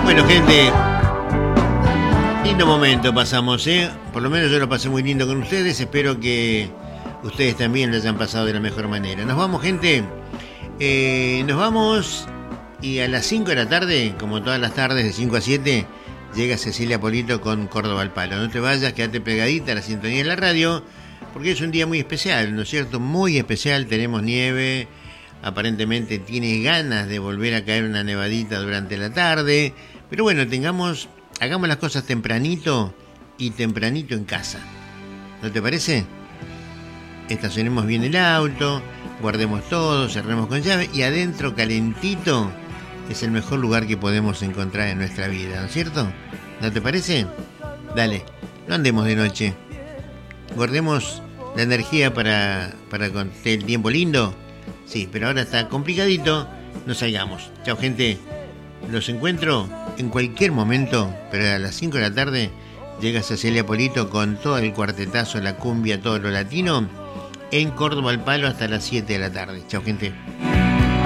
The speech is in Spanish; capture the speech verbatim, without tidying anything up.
Bueno, gente, lindo momento pasamos, ¿eh? Por lo menos yo lo pasé muy lindo con ustedes. Espero que ustedes también lo hayan pasado de la mejor manera. Nos vamos, gente. Eh, nos vamos y a las cinco de la tarde, como todas las tardes, de cinco a siete, llega Cecilia Polito con Córdoba al Palo. No te vayas, quédate pegadita a la sintonía de la radio, porque es un día muy especial, ¿no es cierto? Muy especial, tenemos nieve. Aparentemente tiene ganas de volver a caer una nevadita durante la tarde. Pero bueno, tengamos, hagamos las cosas tempranito y tempranito en casa. ¿No te parece? Estacionemos bien el auto, guardemos todo, cerremos con llave y adentro calentito es el mejor lugar que podemos encontrar en nuestra vida, ¿no es cierto? ¿No te parece? Dale, no andemos de noche. Guardemos la energía para, para que esté el tiempo lindo. Sí, pero ahora está complicadito, no salgamos. Chao, gente. Los encuentro en cualquier momento, pero a las cinco de la tarde llega Cecilia Polito con todo el cuartetazo, la cumbia, todo lo latino, en Córdoba al Palo hasta las siete de la tarde. Chao, gente.